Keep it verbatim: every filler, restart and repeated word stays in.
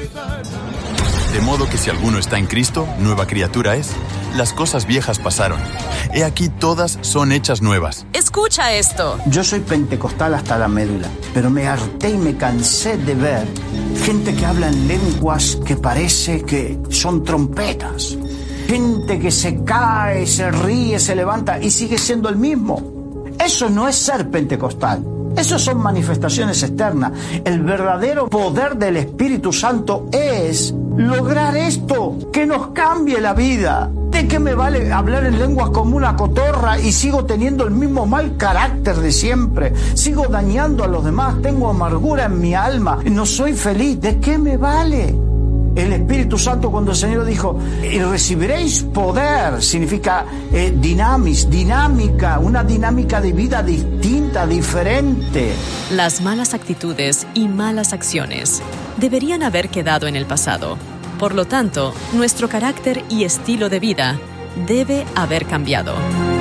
De modo que si alguno está en Cristo, nueva criatura es. Las cosas viejas pasaron. He aquí todas son hechas nuevas. Escucha esto. Yo soy pentecostal hasta la médula, pero me harté y me cansé de ver gente que habla en lenguas que parece que son trompetas. Gente que se cae, se ríe, se levanta y sigue siendo el mismo. Eso no es ser pentecostal. Eso son manifestaciones externas. El verdadero poder del Espíritu Santo es lograr esto, que nos cambie la vida. ¿De qué me vale hablar en lenguas como una cotorra y sigo teniendo el mismo mal carácter de siempre? Sigo dañando a los demás, tengo amargura en mi alma, no soy feliz. ¿De qué me vale? El Espíritu Santo, cuando el Señor dijo, y recibiréis poder, significa eh, dinamis, dinámica, una dinámica de vida distinta, diferente. Las malas actitudes y malas acciones deberían haber quedado en el pasado. Por lo tanto, nuestro carácter y estilo de vida debe haber cambiado.